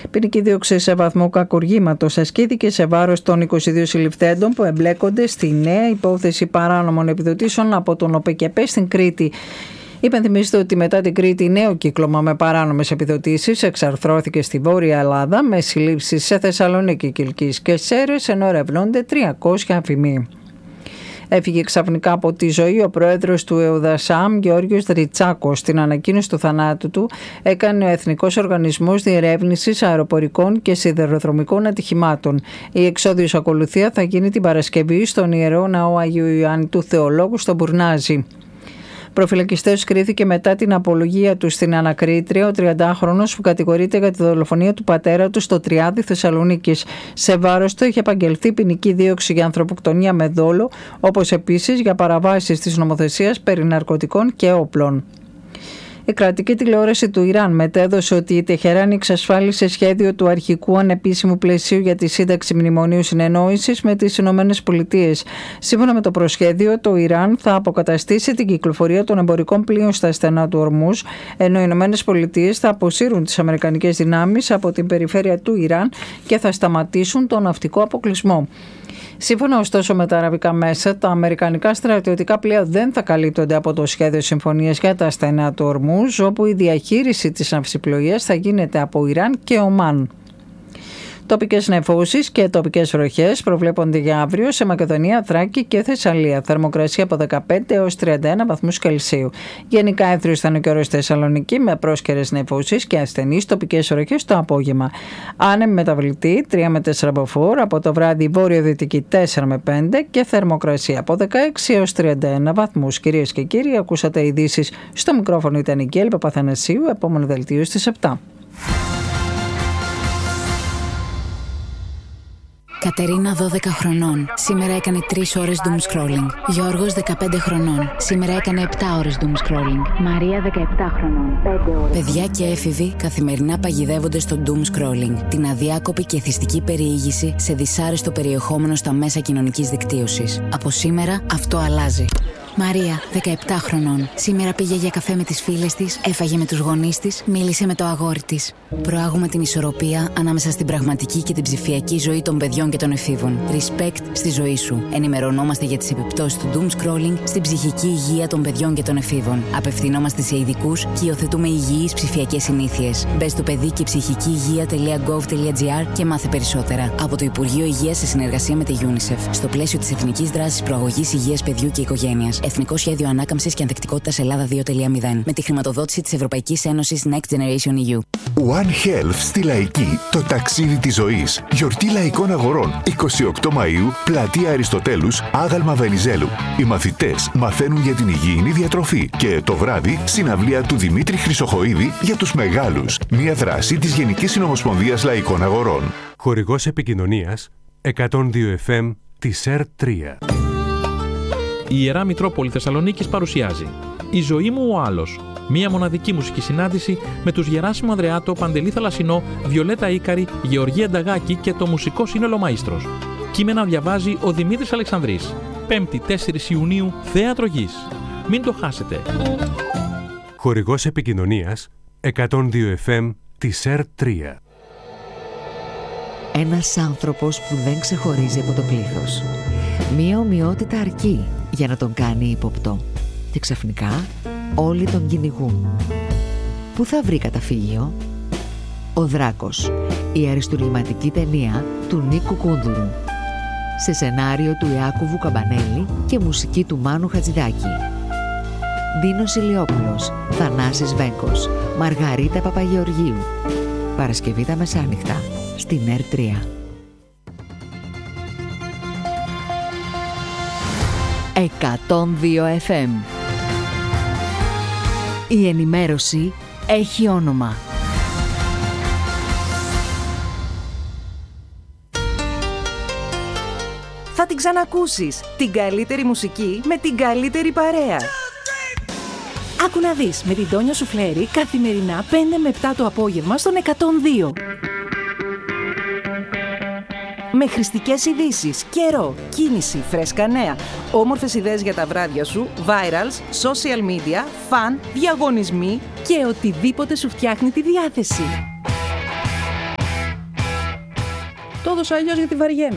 Ποινική δίωξη σε βαθμό κακουργήματος ασκήθηκε σε βάρος των 22 συλληφθέντων που εμπλέκονται στη νέα υπόθεση παράνομων επιδοτήσεων από τον ΟΠΕΚΕΠΕ στην Κρήτη. Υπενθυμίστε ότι μετά την Κρήτη νέο κύκλωμα με παράνομες επιδοτήσεις εξαρθρώθηκε στη Βόρεια Ελλάδα με συλλήψεις σε Θεσσαλονίκη, Κιλκής και Σέρρες, ενώ ερευνώνται 300 αμφιμοί. Έφυγε ξαφνικά από τη ζωή ο πρόεδρος του ΕΟΔΑΣΑΜ, Γεώργιος Δριτσάκος. Στην ανακοίνωση του θανάτου του έκανε ο Εθνικός Οργανισμός Διερεύνησης Αεροπορικών και Σιδηροδρομικών Ατυχημάτων. Η εξόδιος ακολουθία θα γίνει την Παρασκευή στον Ιερό Ναό Αγίου Ιωάννη του Θεολόγου στο Μπουρνάζι. Προφυλακιστές κρίθηκε μετά την απολογία του στην ανακρίτρια ο 30χρονος που κατηγορείται για τη δολοφονία του πατέρα του στο Τριάδι Θεσσαλονίκης. Σε βάρος του έχει απαγγελθεί ποινική δίωξη για ανθρωποκτονία με δόλο, όπως επίσης για παραβάσεις της νομοθεσίας περί ναρκωτικών και όπλων. Η κρατική τηλεόραση του Ιράν μετέδωσε ότι η Τεχεράνη εξασφάλισε σχέδιο του αρχικού ανεπίσημου πλαισίου για τη σύνταξη μνημονίου συνεννόησης με τις Ηνωμένες Πολιτείες. Σύμφωνα με το προσχέδιο, το Ιράν θα αποκαταστήσει την κυκλοφορία των εμπορικών πλοίων στα στενά του Ορμούζ, ενώ οι Ηνωμένες Πολιτείες θα αποσύρουν τις αμερικανικές δυνάμεις από την περιφέρεια του Ιράν και θα σταματήσουν τον ναυτικό αποκλεισμό. Σύμφωνα ωστόσο με τα αραβικά μέσα, τα αμερικανικά στρατιωτικά πλοία δεν θα καλύπτονται από το σχέδιο συμφωνίας για τα στενά του Ορμούζ, όπου η διαχείριση της ναυσιπλοείας θα γίνεται από Ιράν και Ομάν. Τοπικές νεφώσεις και τοπικές βροχές προβλέπονται για αύριο σε Μακεδονία, Θράκη και Θεσσαλία. Θερμοκρασία από 15 έως 31 βαθμούς Κελσίου. Γενικά έθριος θα είναι ο καιρός στη Θεσσαλονίκη με πρόσκαιρες νεφώσεις και ασθενείς τοπικές βροχές το απόγευμα. Άνεμη μεταβλητή 3 με 4 μποφόρ, από το βράδυ βόρειο-δυτική 4 με 5 και θερμοκρασία από 16 έως 31 βαθμούς. Κυρίες και κύριοι, ακούσατε ειδήσεις. Στο μικρόφωνο ήταν η Γκέλη Παπαθανασίου, επόμενο δελτίο στις 7. Κατερίνα 12 χρονών. Σήμερα έκανε 3 ώρες doom scrolling. Γιώργος 15 χρονών. Σήμερα έκανε 7 ώρες doom scrolling. Μαρία 17 χρονών. 5 ώρες. Παιδιά και έφηβοι καθημερινά παγιδεύονται στο doom scrolling. Την αδιάκοπη και εθιστική περιήγηση σε δυσάρεστο περιεχόμενο στα μέσα κοινωνικής δικτύωσης. Από σήμερα αυτό αλλάζει. Μαρία, 17 χρονών. Σήμερα πήγε για καφέ με τις φίλες της, έφαγε με τους γονείς της, μίλησε με το αγόρι της. Προάγουμε την ισορροπία ανάμεσα στην πραγματική και την ψηφιακή ζωή των παιδιών και των εφήβων. Respect στη ζωή σου. Ενημερωνόμαστε για τις επιπτώσεις του doom scrolling στην ψυχική υγεία των παιδιών και των εφήβων. Απευθυνόμαστε σε ειδικούς και υιοθετούμε υγιείς ψηφιακές συνήθειες. Μπες στο παιδικηψυχικηυγεία.gov.gr και μάθε περισσότερα. Από το Υπουργείο Υγείας σε συνεργασία με τη UNICEF. Στο πλαίσιο της Εθνικής Δράσης Προαγωγής Υγείας Παιδιού και Οικογένειας. Εθνικό Σχέδιο Ανάκαμψης και Ανθεκτικότητας Ελλάδα 2.0. Με τη χρηματοδότηση της Ευρωπαϊκής Ένωσης Next Generation EU. One Health στη Λαϊκή. Το ταξίδι της ζωής. Γιορτή λαϊκών αγορών. 28 Μαΐου, Πλατεία Αριστοτέλους, Άγαλμα Βενιζέλου. Οι μαθητές μαθαίνουν για την υγιεινή διατροφή. Και το βράδυ, συναυλία του Δημήτρη Χρυσοχοΐδη για τους μεγάλους. Μια δράση της Γενικής Συνομοσπονδίας Λαϊκών Αγορών. Χορηγός επικοινωνίας 102 FM της ΕΡ3. Η Ιερά Μητρόπολη Θεσσαλονίκης παρουσιάζει «Η ζωή μου ο άλλος». Μία μοναδική μουσική συνάντηση με τους Γεράσιμο Ανδρεάτο, Παντελή Θαλασσινό, Βιολέτα Ίκαρη, Γεωργία Νταγάκη και το μουσικό σύνολο Μαΐστρος. Κείμενα διαβάζει ο Δημήτρης Αλεξανδρής. 5η 4 Ιουνίου, Θέατρο Γης. Μην το χάσετε. Χορηγός επικοινωνίας 102 FM της ΕΡ3. Ένας άνθρωπος που δεν ξεχωρίζει από το πλήθος. Μία ομοιότητα αρκεί για να τον κάνει ύποπτο. Και ξαφνικά όλοι τον κυνηγούν. Πού θα βρει καταφύγιο? Ο Δράκος, η αριστουργηματική ταινία του Νίκου Κούνδουρου. Σε σενάριο του Ιάκωβου Καμπανέλη και μουσική του Μάνου Χατζηδάκη. Ντίνος Ηλιόπουλος, Θανάσης Βέγκος, Μαργαρίτα Παπαγεωργίου. Παρασκευή τα μεσάνυχτα στην ΕΡ3. 102 FM. Η ενημέρωση έχει όνομα. Θα την ξανακούσεις. Την καλύτερη μουσική με την καλύτερη παρέα. Άκου να δεις με την Τόνια Σουφλέρη καθημερινά 5 με 7 το απόγευμα στον 102. Με χρηστικές ειδήσεις, καιρό, κίνηση, φρέσκα νέα, όμορφες ιδέες για τα βράδια σου, virals, social media, φαν, διαγωνισμοί και οτιδήποτε σου φτιάχνει τη διάθεση. Το έδωσα αλλιώς γιατί βαριέμαι.